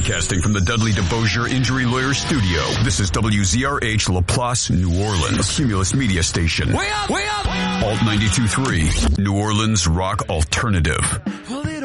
Broadcasting from the Dudley DeBosier Injury Lawyer Studio, this is WZRH LaPlace, New Orleans, a Cumulus Media Station. Way up! Alt 92.3, New Orleans Rock Alternative.